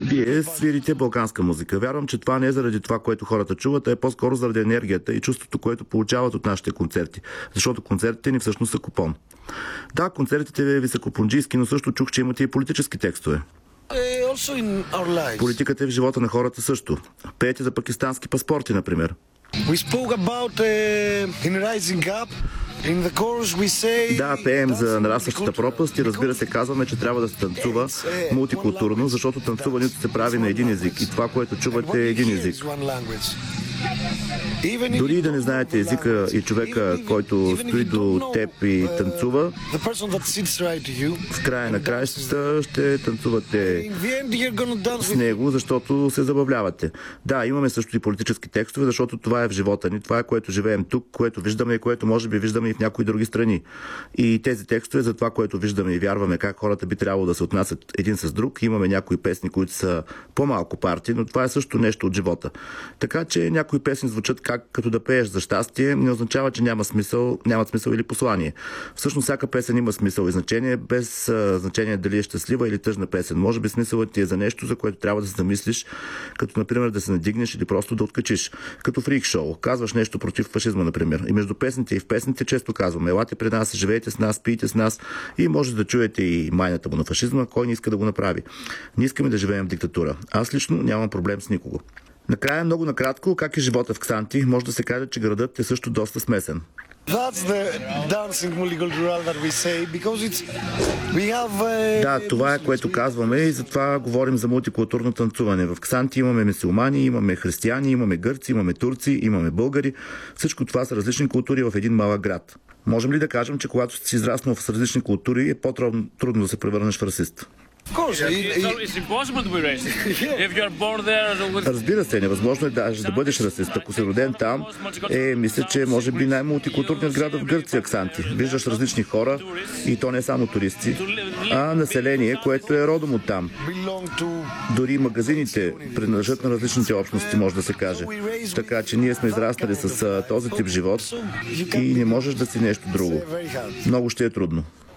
Вие свирите балканска музика. Вярвам, че това не е заради това, което хората чуват, а е по-скоро заради енергията и чувството, което получават от нашите концерти. Защото концертите ни всъщност са купон. Да, концертите ви са купонджийски, но също чух, че имате и политически текстове. Политиката е в живота на хората също. Пеете за пакистански паспорти, например. Да, пеем за нарастващата пропаст и разбира се казваме, че трябва да се танцува мултикултурно, защото танцуването се прави на един език и това, което чувате е един език. Дори и да не знаете езика и човека, който стои до теб и танцува, в края на краищата ще танцувате с него, защото се забавлявате. Да, имаме също и политически текстове, защото това е в живота ни, това е което живеем тук, което виждаме и което може би виждаме и в някои други страни. И тези текстове за това, което виждаме и вярваме как хората би трябвало да се отнасят един с друг. Имаме някои песни, които са по-малко парти, но това е също нещо от живота. Така че някои песни звучат като да пееш за щастие, не означава, че нямат смисъл или послание. Всъщност всяка песен има смисъл и значение, без значение дали е щастлива или тъжна песен. Може би смисълът ти е за нещо, за което трябва да се замислиш, като например да се надигнеш или просто да откачиш. Като фрик шоу. Казваш нещо против фашизма, например. И между песните и в песните често казваме: елате при нас, живеете с нас, пийте с нас и може да чуете и майната му на фашизма, кой не иска да го направи. Не искаме да живеем в диктатура. Аз лично нямам проблем с никого. Накрая, много накратко, как е живота в Ксанти, може да се каже, че градът е също доста смесен. Да, това е което казваме и затова говорим за мултикултурно танцуване. В Ксанти имаме мюсюлмани, имаме християни, имаме гърци, имаме турци, имаме българи. Всичко това са различни култури в един малък град. Можем ли да кажем, че когато си израснал в различни култури, е по-трудно да се превърнеш в расист? Разбира се, невъзможно е даже да бъдеш расист. Ако си роден там, мисля, че може би най-мултикултурният град в Гърция, Ксанти. Виждаш различни хора, и то не само туристи, а население, което е родом от там. Дори магазините принадлежат на различните общности, може да се каже. Така че ние сме израснали с този тип живот и не можеш да си нещо друго. Много ще е трудно.